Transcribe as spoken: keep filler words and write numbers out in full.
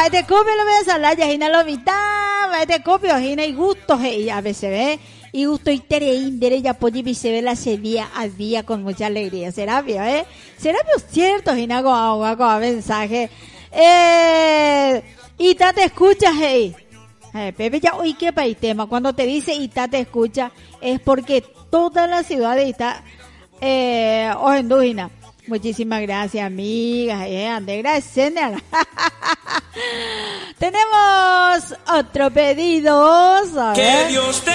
va te copio lo ves a la ya hina lo mitad, va te copio hina y gusto hey, a veces ve. Y gusto y tere indere ya podí se ve la se día a día con mucha alegría. Será bien, ¿eh? Será bien cierto, hina con agua, con mensaje. Eh, y ta te escuchas, hey. Eh, Pepe ya hoy qué país tema. Cuando te dice Ita te escucha es porque toda la ciudad de Ita eh, os endujina. Muchísimas gracias, amigas. Eh, ande, gracias. Tenemos otro pedido. A ver. Que Dios te